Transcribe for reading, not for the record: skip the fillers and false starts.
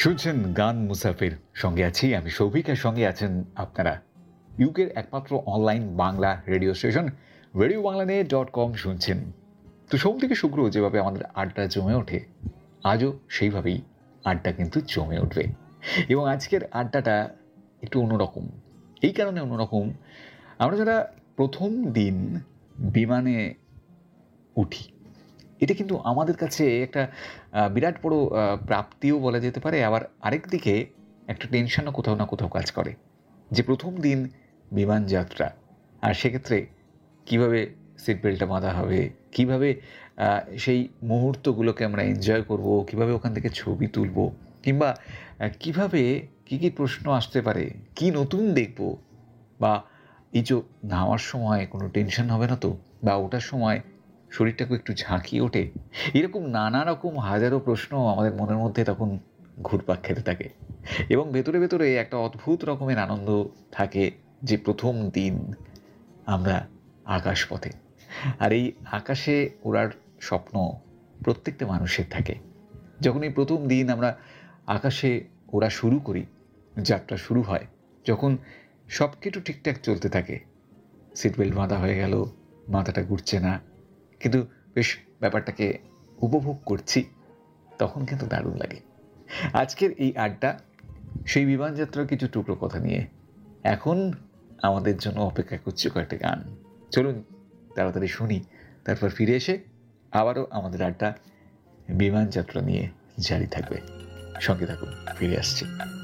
শুনছেন গান মুসাফির, সঙ্গে আছি আমি সৌভিক, আর সঙ্গে আছেন আপনারা। ইউকের একমাত্র online Bangla radio station RadioBanglaNet.com শুনছেন। তো সোম থেকে শুক্র যেভাবে আমাদের আড্ডা জমে ওঠে, আজও সেইভাবেই আড্ডা কিন্তু জমে উঠবে। এবং আজকের আড্ডাটা একটু অন্যরকম। এই কারণে অন্যরকম, আমরা যারা প্রথম দিন বিমানে উঠি, এটা কিন্তু আমাদের কাছে একটা বিরাট বড় প্রাপ্তিও বলা যেতে পারে। আবার আরেক দিকে একটা টেনশনও কোথাও না কোথাও কাজ করে, যে প্রথম দিন বিমান যাত্রা, আর সেক্ষেত্রে কীভাবে সিট বেল্টটা বাঁধা হবে, কীভাবে সেই মুহূর্তগুলোকে আমরা এনজয় করব, কীভাবে ওখান থেকে ছবি তুলব, কিংবা কীভাবে কী কী প্রশ্ন আসতে পারে, কি নতুন দেখব, বা এই যে নামার সময় কোনো টেনশন হবে না তো, বা ওঠার সময় শরীরটাকে একটু ঝাঁকিয়ে ওঠে, এরকম নানা রকম হাজারো প্রশ্ন আমাদের মনের মধ্যে তখন ঘুরপাক খেতে থাকে। এবং ভেতরে ভেতরে একটা অদ্ভুত রকমের আনন্দ থাকে, যে প্রথম দিন আমরা আকাশপথে। আর এই আকাশে ওড়ার স্বপ্ন প্রত্যেকটা মানুষের থাকে। যখন এই প্রথম দিন আমরা আকাশে ওড়া শুরু করি, যাত্রা শুরু হয়, যখন সব কিছু ঠিকঠাক চলতে থাকে, সিট বেল্ট বাঁধা হয়ে গেল, মাথাটা ঘুরছে না, কিন্তু বেশ ব্যাপারটাকে উপভোগ করছি, তখন কিন্তু দারুণ লাগে। আজকের এই আড্ডা সেই বিমানযাত্রার কিছু টুকরো কথা নিয়ে। এখন আমাদের জন্য অপেক্ষা করছে কয়েকটা গান। চলুন তাড়াতাড়ি শুনি, তারপর ফিরে এসে আবারও আমাদের আড্ডা বিমানযাত্রা নিয়ে জারি থাকবে। সঙ্গে থাকুন, ফিরে আসছি।